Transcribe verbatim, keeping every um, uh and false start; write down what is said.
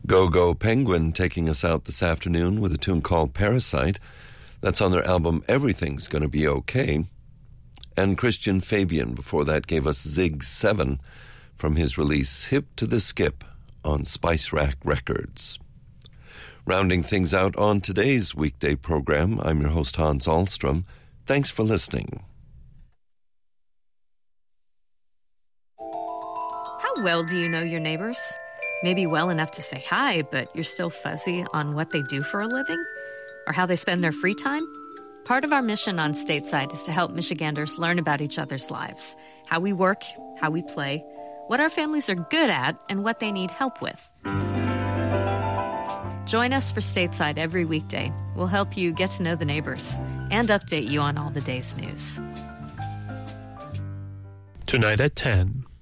Go Go Penguin taking us out this afternoon with a tune called Parasite. That's on their album Everything's Gonna Be Okay. And Christian Fabian before that gave us Zig seven from his release Hip to the Skip on Spice Rack Records. Rounding things out on today's weekday program, I'm your host Hans Ahlstrom. Thanks for listening. How well do you know your neighbors? Maybe well enough to say hi, but you're still fuzzy on what they do for a living? Or how they spend their free time? Part of our mission on Stateside is to help Michiganders learn about each other's lives, how we work, how we play, what our families are good at, and what they need help with. Join us for Stateside every weekday. We'll help you get to know the neighbors and update you on all the day's news. Tonight at ten.